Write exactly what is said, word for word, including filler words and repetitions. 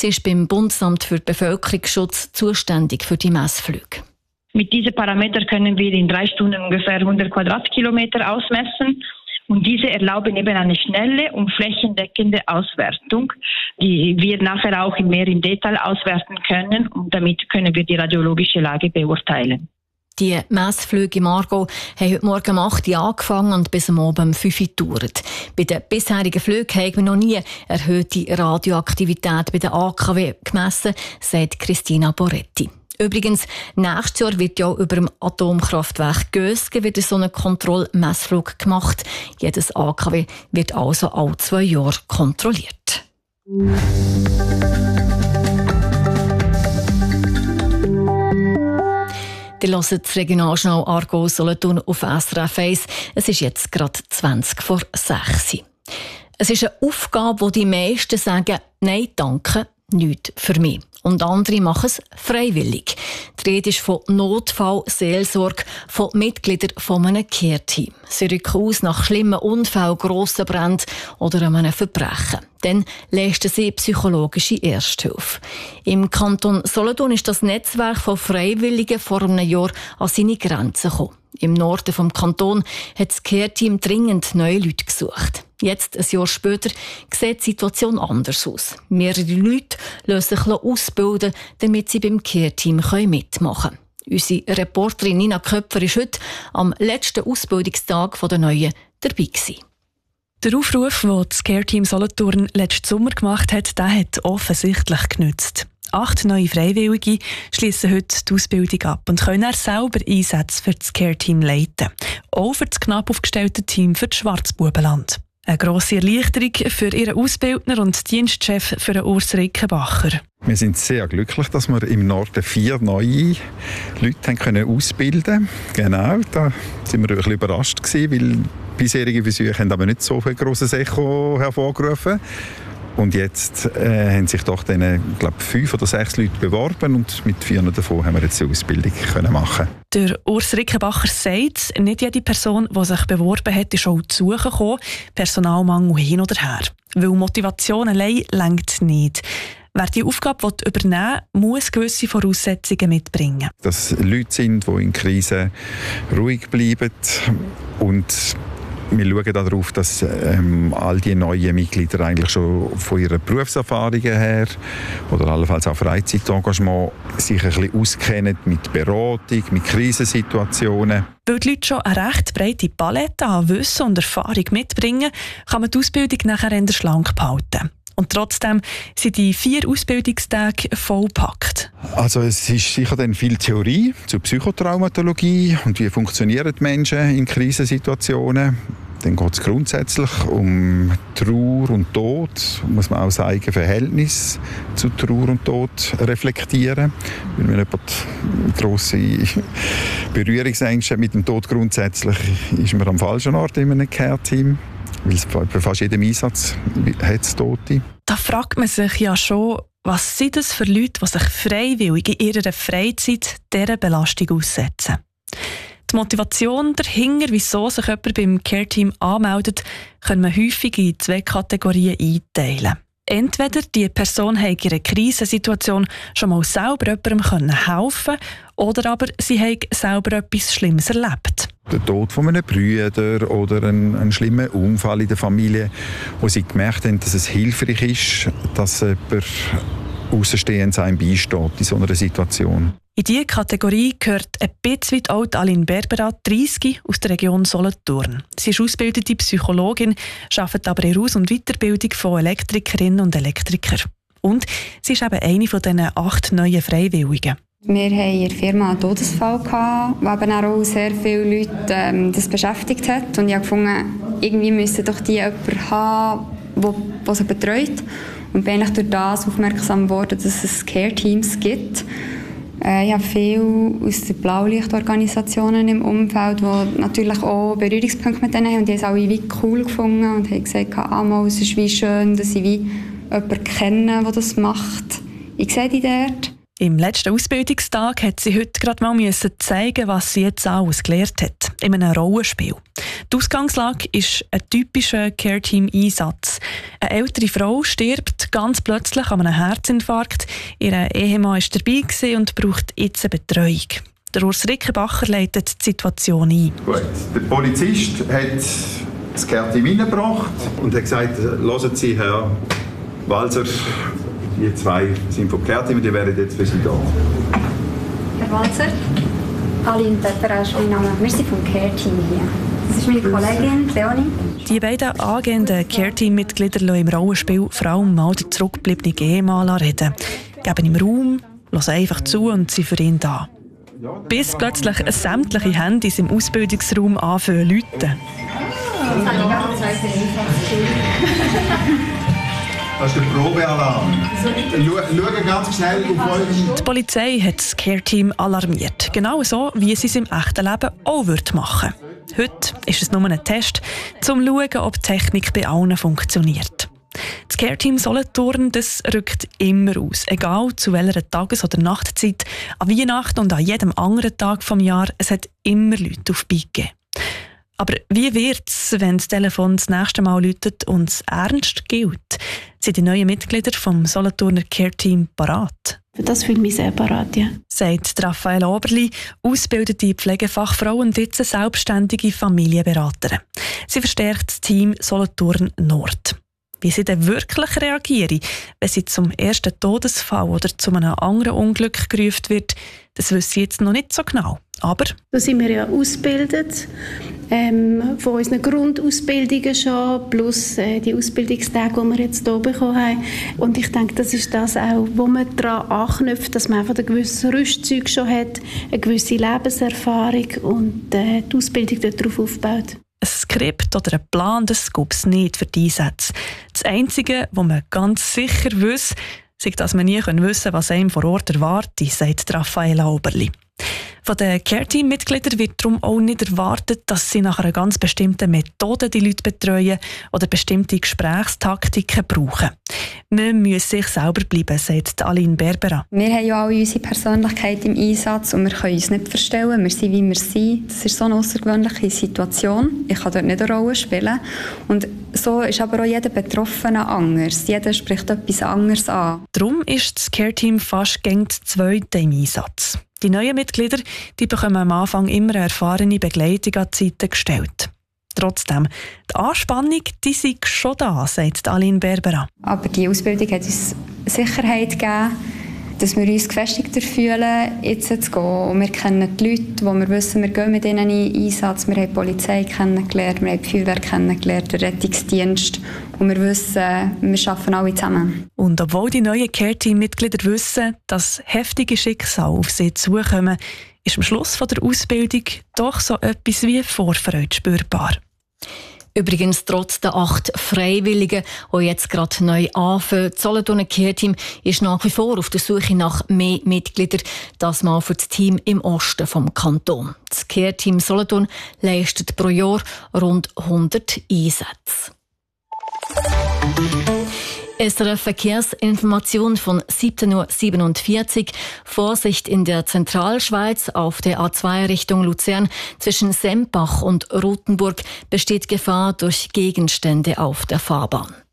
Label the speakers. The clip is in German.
Speaker 1: Sie ist beim Bundesamt für Bevölkerungsschutz zuständig für die Messflüge.
Speaker 2: Mit diesen Parametern können wir in drei Stunden ungefähr hundert Quadratkilometer ausmessen. Und diese erlauben eben eine schnelle und flächendeckende Auswertung, die wir nachher auch mehr im Detail auswerten können. Und damit können wir die radiologische Lage beurteilen.
Speaker 1: Die Messflüge im Aargau haben heute Morgen um acht Uhr angefangen und bis am Abend um fünf Uhr gedauert. Bei den bisherigen Flügen haben wir noch nie erhöhte Radioaktivität bei der A K W gemessen, sagt Christina Boretti. Übrigens, nächstes Jahr wird ja über dem Atomkraftwerk Gösgen wieder so ein Kontrollmessflug gemacht. Jedes A K W wird also alle zwei Jahre kontrolliert. Ihr hört das Regionaljournal Aargau Solothurn auf S R F eins. Es ist jetzt gerade zwanzig vor sechs. Es ist eine Aufgabe, wo die meisten sagen, nein, danke, nichts für mich. Und andere machen es freiwillig. Die Rede ist von Notfallseelsorge von Mitgliedern von einem Care-Team. Sie rücken aus nach schlimmen Unfällen, grossen Bränden oder einem Verbrechen. Dann leisten sie psychologische Ersthilfe. Im Kanton Solothurn ist das Netzwerk von Freiwilligen vor einem Jahr an seine Grenzen gekommen. Im Norden vom Kanton hat das Care-Team dringend neue Leute gesucht. Jetzt, ein Jahr später, sieht die Situation anders aus. Mehrere Leute lassen sich ausbilden, damit sie beim Care-Team mitmachen können. Unsere Reporterin Nina Köpfer ist heute am letzten Ausbildungstag der Neuen dabei gewesen.
Speaker 3: Der Aufruf, den das Care-Team Solothurn letzten Sommer gemacht hat, der hat offensichtlich genützt. Acht neue Freiwillige schließen heute die Ausbildung ab und können er selber Einsätze für das Care-Team leiten. Auch für das knapp aufgestellte Team für das Schwarzbubenland. Eine grosse Erleichterung für Ihren Ausbildner und Dienstchef für den Urs Rickenbacher.
Speaker 4: Wir sind sehr glücklich, dass wir im Norden vier neue Leute haben können ausbilden. Genau, da sind wir ein bisschen überrascht gewesen, weil bisherige Versuche haben aber nicht so viel grosses Echo hervorgerufen. Und jetzt äh, haben sich doch dann, glaube fünf oder sechs Leute beworben und mit vier davon haben wir jetzt eine Ausbildung können machen.
Speaker 3: Der Urs Rickenbacher sagt, nicht jede Person, die sich beworben hat, ist auch zu Suche gekommen. Personalmangel hin oder her. Weil Motivation allein reicht nicht. Wer die Aufgabe übernehmen will, muss gewisse Voraussetzungen mitbringen.
Speaker 4: Dass Leute sind, die in Krisen ruhig bleiben und wir schauen darauf, dass ähm, all die neuen Mitglieder eigentlich schon von ihren Berufserfahrungen her oder allenfalls auch Freizeitengagement sich ein bisschen auskennen mit Beratung, mit Krisensituationen.
Speaker 3: Weil die Leute schon eine recht breite Palette an Wissen und Erfahrung mitbringen, kann man die Ausbildung nachher in der Schlank behalten. Und trotzdem sind die vier Ausbildungstage vollgepackt.
Speaker 4: Also es ist sicher dann viel Theorie zur Psychotraumatologie und wie funktionieren die Menschen in Krisensituationen. Dann geht es grundsätzlich um Trauer und Tod. Muss man auch das eigene Verhältnis zu Trauer und Tod reflektieren. Wenn man jemand grosse Berührungsängste hat mit dem Tod grundsätzlich, ist man am falschen Ort in einem Care-Team. Weil es bei fast jedem Einsatz hat es Tote.
Speaker 3: Da fragt man sich ja schon, was sind das für Leute, die sich freiwillig in ihrer Freizeit dieser Belastung aussetzen. Die Motivation dahinter, wieso sich jemand beim Care-Team anmeldet, können wir häufig in zwei Kategorien einteilen. Entweder die Person hat in einer Krisensituation schon mal selber jemandem helfen können, oder aber sie hat selber etwas Schlimmes erlebt.
Speaker 4: Der Tod von einem Bruder oder ein, ein schlimmer Unfall in der Familie, wo sie gemerkt haben, dass es hilfreich ist, dass jemand Außenstehendes einem beisteht in so einer Situation.
Speaker 3: In diese Kategorie gehört ein bisschen weit auch Aline Berbera, dreissig, aus der Region Solothurn. Sie ist ausgebildete Psychologin, arbeitet aber in Aus- und Weiterbildung von Elektrikerinnen und Elektrikern. Und sie ist eben eine von diesen acht neuen Freiwilligen.
Speaker 5: Wir hatten in der Firma einen Todesfall, der eben auch sehr viele Leute ähm, das beschäftigt hat. Und ich habe gefunden, irgendwie müssen doch die jemanden haben, der sie betreut. Und bin eigentlich durch das aufmerksam geworden, dass es Care-Teams gibt. Äh, ich habe viele aus den Blaulichtorganisationen im Umfeld, die natürlich auch Berührungspunkte mit denen haben. Und die haben es alle wie cool gefunden und haben gesagt, ah, mal, es ist wie schön, dass ich wie jemanden kenne, der das macht. Ich sehe die dort.
Speaker 3: Im letzten Ausbildungstag hat sie heute gerade mal zeigen, was sie jetzt alles gelernt hat. in einem Rollenspiel. Die Ausgangslage ist ein typischer Care-Team-Einsatz. Eine ältere Frau stirbt ganz plötzlich an einem Herzinfarkt. Ihr Ehemann war dabei und braucht jetzt eine Betreuung. Der Urs Rickenbacher leitet die Situation ein.
Speaker 4: Gut. Der Polizist hat das Care-Team reingebracht und hat gesagt, hören Sie, Herr Walser, die zwei sind vom Care-Team, die wären jetzt für Sie da.
Speaker 5: Herr Walzer, Aline Pepper ist mein Name. Wir sind vom Care-Team hier. Das ist meine Kollegin Leonie.
Speaker 3: Die beiden angehenden Care-Team-Mitglieder lassen im Rollenspiel vor allem mal den zurückgebliebenen Ehemann reden, geben ihm Raum, hören einfach zu und sind für ihn da. Bis plötzlich sämtliche Handys im Ausbildungsraum anfangen zu läuten.
Speaker 4: Das ist der Probealarm. Schauen ganz schnell auf euch.
Speaker 3: Die Polizei hat das Care-Team alarmiert. Genau so, wie sie es im echten Leben auch machen würde. Heute ist es nur ein Test, um zu schauen, ob die Technik bei allen funktioniert. Das Care-Team Solothurn, das rückt immer aus. Egal zu welcher Tages- oder Nachtzeit, an Weihnachten und an jedem anderen Tag des Jahres, es hat immer Leute auf Bike gegeben. Aber wie wird es, wenn das Telefon das nächste Mal läutet und es ernst gilt? Sind die neuen Mitglieder vom Solothurner Care-Team parat?
Speaker 6: Für das fühle ich mich sehr parat, ja.
Speaker 3: Sagt Raffaella Oberli, ausgebildete Pflegefachfrau und jetzt eine selbstständige Familienberaterin. Sie verstärkt das Team Solothurn Nord. Wie sie dann wirklich reagieren, wenn sie zum ersten Todesfall oder zu einem anderen Unglück gerufen wird, das wissen sie jetzt noch nicht so genau. Aber
Speaker 6: da sind wir ja ausgebildet, ähm, von unseren Grundausbildungen schon, plus äh, die Ausbildungstage, die wir jetzt hier bekommen haben. Und ich denke, das ist das auch, wo man daran anknüpft, dass man einfach ein gewisses Rüstzeug schon hat, eine gewisse Lebenserfahrung und äh, die Ausbildung darauf aufbaut.
Speaker 3: Ein Skript oder ein Plan, das gibt es nicht für die Einsätze. Das Einzige, was man ganz sicher weiß, ist, dass man nie wissen kann, was einem vor Ort erwartet, sagt Raffaella Oberli. Von den Care-Team-Mitgliedern wird darum auch nicht erwartet, dass sie nach einer ganz bestimmten Methode die Leute betreuen oder bestimmte Gesprächstaktiken brauchen. Man muss sich selber bleiben, sagt Aline Berbera.
Speaker 5: Wir haben ja alle unsere Persönlichkeit im Einsatz und wir können uns nicht verstellen. Wir sind, wie wir sind. Das ist so eine außergewöhnliche Situation. Ich kann dort nicht eine Rolle spielen. Und so ist aber auch jeder Betroffene anders. Jeder spricht etwas anderes an.
Speaker 3: Darum ist das Care-Team fast gegen das Zweite im Einsatz. Die neuen Mitglieder die bekommen am Anfang immer eine erfahrene Begleitung an die Seite gestellt. Trotzdem, die Anspannung die sei schon da, sagt Aline Berbera.
Speaker 5: Aber die Ausbildung hat uns Sicherheit gegeben, dass wir uns gefestigter fühlen, jetzt zu gehen. Und wir kennen die Leute, wo wir wissen, wir gehen mit ihnen in den Einsatz. Wir haben die Polizei kennengelernt, wir haben die Feuerwehr kennengelernt, den Rettungsdienst. Und wir wissen, wir arbeiten alle zusammen.
Speaker 3: Und obwohl die neuen Care-Team-Mitglieder wissen, dass heftige Schicksale auf sie zukommen, ist am Schluss von der Ausbildung doch so etwas wie Vorfreude spürbar.
Speaker 1: Übrigens, trotz der acht Freiwilligen, die jetzt gerade neu anfangen, das Solothurner Care-Team ist nach wie vor auf der Suche nach mehr Mitgliedern, das mal für das Team im Osten vom Kanton. Das Care-Team Solothurn leistet pro Jahr rund hundert Einsätze. S R F Verkehrsinformation von siebzehn Uhr siebenundvierzig. Vorsicht in der Zentralschweiz auf der A zwei Richtung Luzern. Zwischen Sempach und Rothenburg besteht Gefahr durch Gegenstände auf der Fahrbahn.